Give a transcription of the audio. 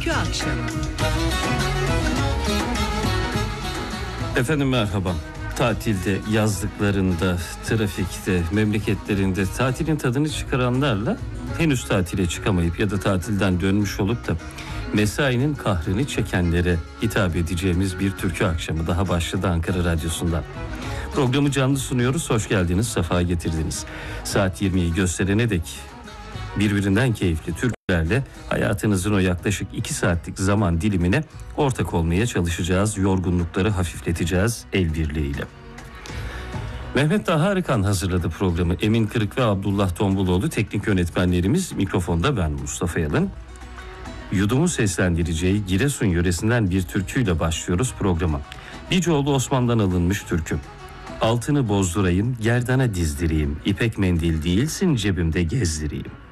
Türkü Akşamı. Efendim merhaba. Tatilde, yazlıklarında, trafikte, memleketlerinde tatilin tadını çıkaranlarla henüz tatile çıkamayıp ya da tatilden dönmüş olup da mesainin kahrını çekenlere hitap edeceğimiz bir türkü akşamı daha başladı Ankara Radyosu'ndan. Programı canlı sunuyoruz. Hoş geldiniz, sefa getirdiniz. Saat 20'yi gösterene dek birbirinden keyifli türkülerle hayatınızın o yaklaşık 2 saatlik zaman dilimine ortak olmaya çalışacağız. Yorgunlukları hafifleteceğiz el birliğiyle. Mehmet Taha Arıkan hazırladı programı. Emin Kırık ve Abdullah Tombuloğlu teknik yönetmenlerimiz. Mikrofonda ben Mustafa Yalın. Yudum'un seslendireceği Giresun yöresinden bir türküyle başlıyoruz programa. Bicoğlu Osman'dan alınmış türkü. Altını bozdurayım, gerdana dizdireyim, İpek mendil değilsin cebimde gezdireyim.